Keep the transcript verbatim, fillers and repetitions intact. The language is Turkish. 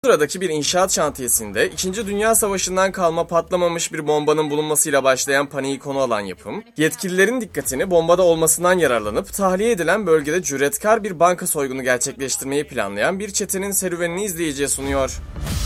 Londra'daki bir inşaat şantiyesinde İkinci Dünya Savaşı'ndan kalma patlamamış bir bombanın bulunmasıyla başlayan paniği konu alan yapım, yetkililerin dikkatini bombada olmasından yararlanıp tahliye edilen bölgede cüretkar bir banka soygunu gerçekleştirmeyi planlayan bir çetenin serüvenini izleyiciye sunuyor.